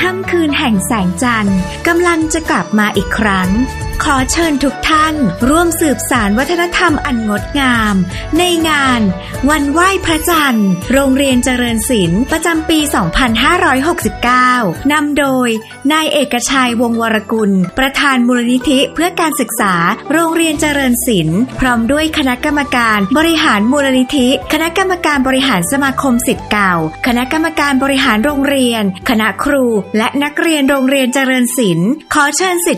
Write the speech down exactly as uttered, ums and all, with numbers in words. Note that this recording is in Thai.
ค่ำคืนแห่งแสงจันทร์กำลังจะกลับมาอีกครั้งขอเชิญทุกท่านร่วมสืบสานวัฒนธรรมอันงดงามในงานวันไหว้พระจันทร์โรงเรียนเจริญศิลป์ประจำปี สองพันห้าร้อยหกสิบเก้า นำโดยนายเอกชัยวงศ์วรกุลประธานมูลนิธิเพื่อการศึกษาโรงเรียนเจริญศิลป์พร้อมด้วยคณะกรรมการบริหารมูลนิธิคณะกรรมการบริหารสมาคมศิษย์เก่าคณะกรรมการบริหารโรงเรียนคณะครูและนักเรียนโรงเรียนเจริญศิลป์ขอเชิญศิษย์